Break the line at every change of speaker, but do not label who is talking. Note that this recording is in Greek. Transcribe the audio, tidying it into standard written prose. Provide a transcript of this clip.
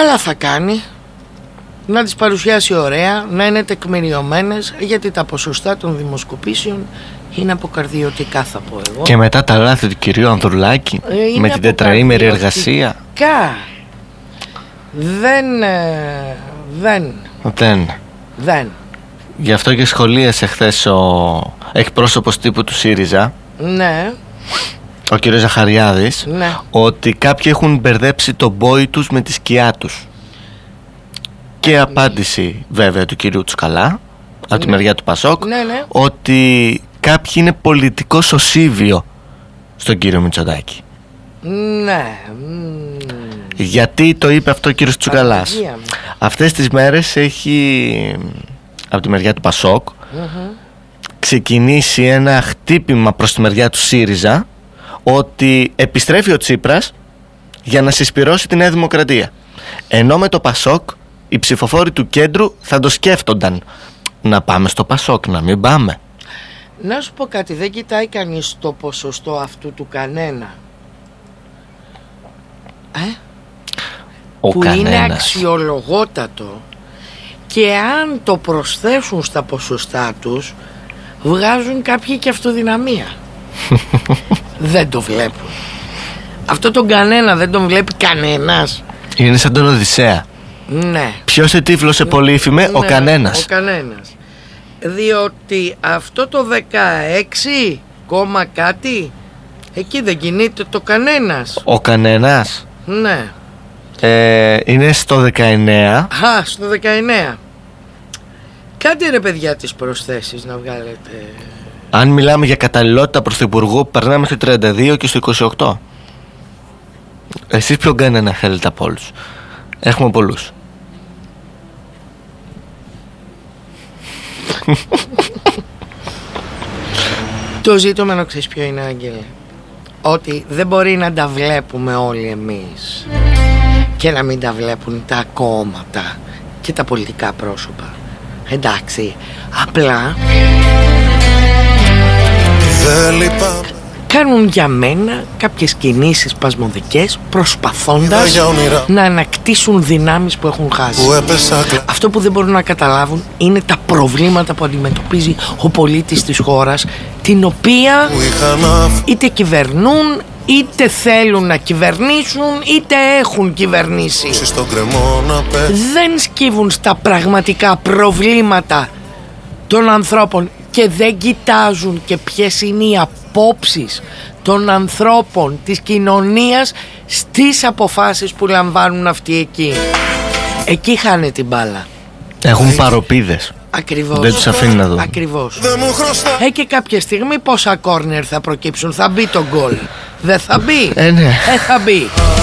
Καλά θα κάνει να τις παρουσιάσει ωραία, να είναι τεκμηριωμένες, γιατί τα ποσοστά των δημοσκοπήσεων είναι αποκαρδιωτικά, θα πω εγώ.
Και μετά τα λάθη του κυρίου Ανδρουλάκη με την τετραήμερη εργασία.
Δεν.
Γι' αυτό και σχολίασε χθες ο εκπρόσωπος τύπου του ΣΥΡΙΖΑ,
ναι,
ο κύριος Ζαχαριάδης,
ναι,
ότι κάποιοι έχουν μπερδέψει τον μπόι τους με τη σκιά τους. Και απάντηση βέβαια του κυρίου Τσουκαλά από τη μεριά του Πασόκ,
ναι,
ότι κάποιοι είναι πολιτικό σωσίβιο στον κύριο Μητσοτάκη.
Ναι.
Γιατί το είπε αυτό ο κύριος Τσουκαλάς? Αυτές τις μέρες έχει από τη μεριά του Πασόκ ξεκινήσει ένα χτύπημα προς τη μεριά του ΣΥΡΙΖΑ, ότι επιστρέφει ο Τσίπρας για να συσπυρώσει τη Νέα Δημοκρατία. Ενώ με το Πασόκ οι ψηφοφόροι του κέντρου θα το σκέφτονταν. Να πάμε στο Πασόκ, να μην πάμε.
Να σου πω κάτι, δεν κοιτάει κανείς το ποσοστό αυτού του κανένα, που
κανένας
είναι αξιολογότατο, και αν το προσθέσουν στα ποσοστά τους βγάζουν κάποιοι και αυτοδυναμία. Δεν το βλέπουν. Αυτό τον κανένα δεν τον βλέπει κανένας.
Είναι σαν τον Οδυσσέα.
Ναι.
Ποιος ετύφλωσε πολύφημε?
Ναι,
ο κανένας.
Ο κανένας. Διότι αυτό το 16 κόμμα κάτι, εκεί δεν κινείται το κανένας.
Ο κανένας.
Ναι.
Είναι στο 19.
Στο 19. Κάντε ρε παιδιά τις προσθέσεις να βγάλετε.
Αν μιλάμε για καταλληλότητα πρωθυπουργού, περνάμε στο 32 και στο 28. Εσείς ποιον κανένα θέλετε από όλους? Έχουμε πολλούς.
Το ζήτομενο ξέρεις ποιο είναι, Άγγελε? Ότι δεν μπορεί να τα βλέπουμε όλοι εμείς και να μην τα βλέπουν τα κόμματα και τα πολιτικά πρόσωπα. Εντάξει, απλά κάνουν για μένα κάποιες κινήσεις σπασμωδικές, προσπαθώντας να ανακτήσουν δυνάμεις που έχουν χάσει. Αυτό που δεν μπορούν να καταλάβουν είναι τα προβλήματα που αντιμετωπίζει ο πολίτης της χώρας, την οποία είτε κυβερνούν, είτε θέλουν να κυβερνήσουν, είτε έχουν κυβερνήσει. Δεν σκύβουν στα πραγματικά προβλήματα των ανθρώπων και δεν κοιτάζουν και ποιες είναι οι απόψεις των ανθρώπων, της κοινωνίας, στις αποφάσεις που λαμβάνουν αυτοί εκεί. Εκεί χάνε την μπάλα.
Έχουν παροπίδες.
Ακριβώς.
Δεν τους αφήνει να δουν.
Ακριβώς. Και κάποια στιγμή πόσα κόρνερ θα προκύψουν? Θα μπει το γκολ? Δεν θα μπει?
Ναι.
Θα μπει.